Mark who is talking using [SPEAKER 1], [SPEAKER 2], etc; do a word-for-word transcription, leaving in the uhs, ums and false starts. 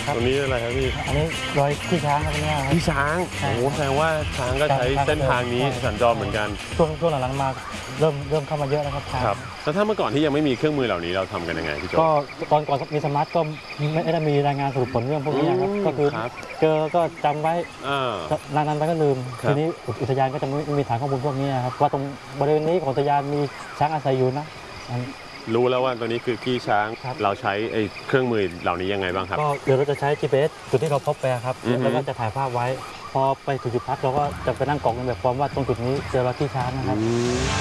[SPEAKER 1] ตรงนี้อะไรครับพี่
[SPEAKER 2] อันนี้รอยขี้ช้างครับเนี่ยครับ
[SPEAKER 1] พี่ช้างโอ้แสดงว่าช้างก็ใช้เส้นทางนี้สัญจรเหมือนกัน
[SPEAKER 2] ช่วงช่วงหลังๆมาเริ่มเริ่มเข้ามาเยอะแล้วครับ
[SPEAKER 1] ครับแล้วถ้าเมื่อก่อนที่ยังไม่มีเครื่องมือเหล่านี้เราทำกันยังไงพี่โจ
[SPEAKER 2] ก็ตอนก่อนมีสมาร์ทก็ไม่ได้มีรายงานสรุปผลเรื่องพวกนี้ครับก็คือเจอก็จำไว้นานๆไปก็ลืมทีนี้อุทยานก็จะไม่มีฐานข้อมูลพวกนี้ครับว่าตรงบริเวณนี้ของอุทยานมีช้างอาศัยอยู่นะ
[SPEAKER 1] รู้แล้วว่าตัวนี้คือขี้ช้างเราใช้ไอ้เครื่องมือเหล่านี้ยังไงบ้างครับ
[SPEAKER 2] ก็เดี๋ยวเราจะใช้ จี พี เอส จุดที่เราพบไปครับแล้วก็จะถ่ายภาพไว้พอไปถึงจุดพักเราก็จะไปนั่งกรอกในแบบฟอร์มว่าตรงจุดนี้เจอรอยขี้ช้างนะครับ